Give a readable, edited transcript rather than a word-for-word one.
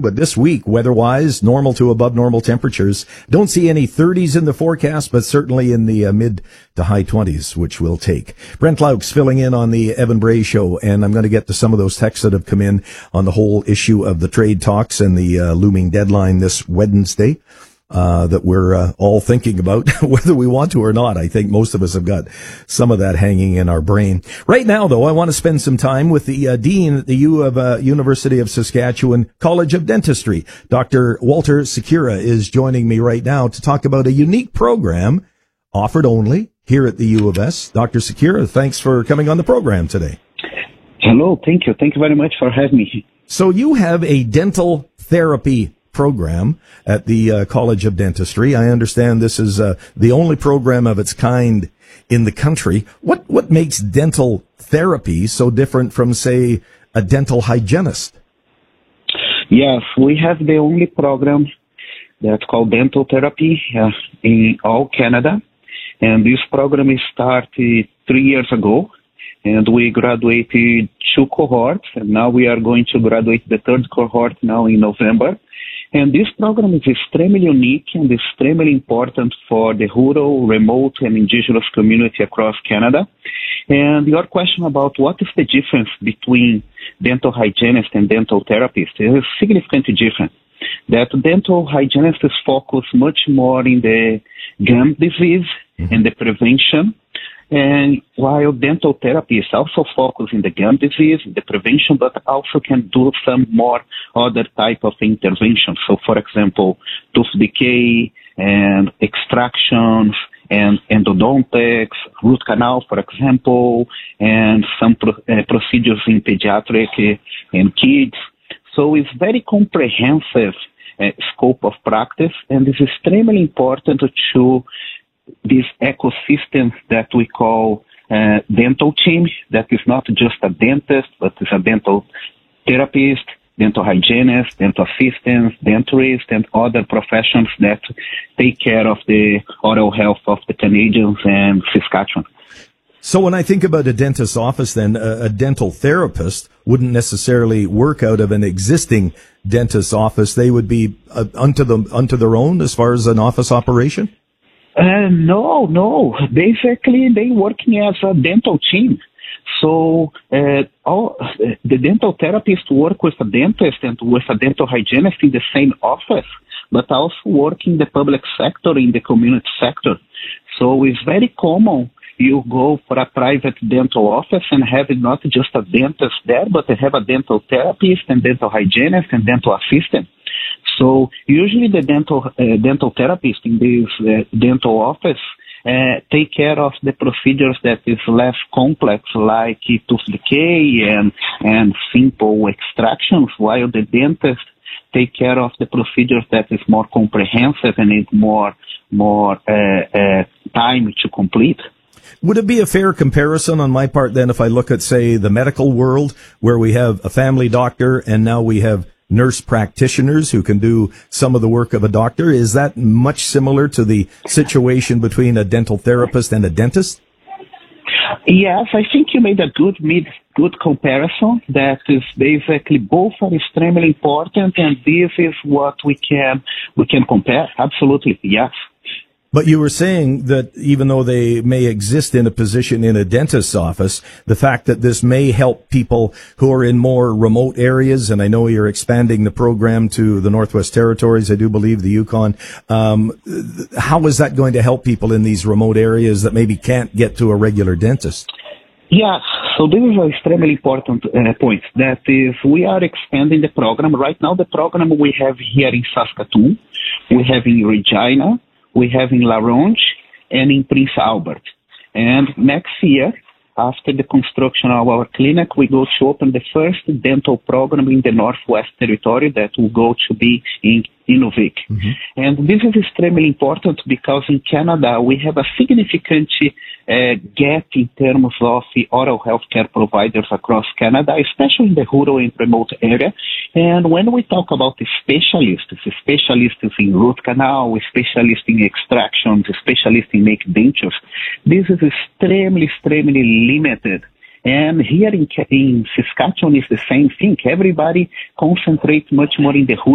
but this week, weather-wise, normal to above normal temperatures. Don't see any 30s in the forecast, but certainly in the mid to high 20s, which we'll take. Brent Laux filling in on the Evan Bray Show, and I'm going to get to some of those texts that have come in on the whole issue of the trade talks and the looming deadline this Wednesday. That we're all thinking about, whether we want to or not. I think most of us have got some of that hanging in our brain. Right now, though, I want to spend some time with the Dean at the University of Saskatchewan College of Dentistry. Dr. Walter Sikira is joining me right now to talk about a unique program offered only here at the U of S. Dr. Sikira, thanks for coming on the program today. Hello, thank you. Thank you very much for having me. So you have a dental therapy program at the College of Dentistry. I understand this is the only program of its kind in the country. What makes dental therapy so different from, say, a dental hygienist? Yes, we have the only program that's called dental therapy in all Canada. And this program started 3 years ago. And we graduated 2 cohorts. And now we are going to graduate the 3rd cohort now in November. And this program is extremely unique and extremely important for the rural, remote, and indigenous community across Canada. And your question about what is the difference between dental hygienist and dental therapist is significantly different. That dental hygienists focus much more in the gum disease and the prevention. And while dental therapists also focus in the gum disease, the prevention, but also can do some more other type of interventions. So, for example, tooth decay and extractions and endodontics, root canal, for example, and some procedures in pediatric and kids. So it's very comprehensive scope of practice, and it's extremely important to this ecosystem that we call dental team, that is not just a dentist, but is a dental therapist, dental hygienist, dental assistants, denturist, and other professions that take care of the oral health of the Canadians and Saskatchewan. So when I think about a dentist's office, then a dental therapist wouldn't necessarily work out of an existing dentist's office. They would be unto their own as far as an office operation? No. Basically, they working as a dental team. So all the dental therapists work with a dentist and with a dental hygienist in the same office, but also work in the public sector, in the community sector. So it's very common you go for a private dental office and have not just a dentist there, but they have a dental therapist and dental hygienist and dental assistant. So usually the dental therapist in this dental office take care of the procedures that is less complex, like tooth decay and simple extractions, while the dentist take care of the procedures that is more comprehensive and need more time to complete. Would it be a fair comparison on my part then if I look at, say, the medical world, where we have a family doctor and now we have nurse practitioners who can do some of the work of a doctor? Is that much similar to the situation between a dental therapist and a dentist? Yes, I think you made a good comparison. That is basically both are extremely important, and this is what we can compare. Absolutely, yes. But you were saying that even though they may exist in a position in a dentist's office, the fact that this may help people who are in more remote areas, and I know you're expanding the program to the Northwest Territories, I do believe the Yukon, how is that going to help people in these remote areas that maybe can't get to a regular dentist? Yeah, so this is an extremely important point. That is, we are expanding the program. Right now, the program we have here in Saskatoon, we have in Regina, we have in La Ronge, and in Prince Albert. And next year, after the construction of our clinic, we go to open the first dental program in the Northwest Territory that will go to be in Inuvik. Mm-hmm. And this is extremely important because in Canada, we have a significant gap in terms of oral health care providers across Canada, especially in the rural and remote area. And when we talk about the specialists in root canal, specialists in extractions, specialists in make dentures, this is extremely limited. And here in Saskatchewan is the same thing. Everybody concentrates much more in the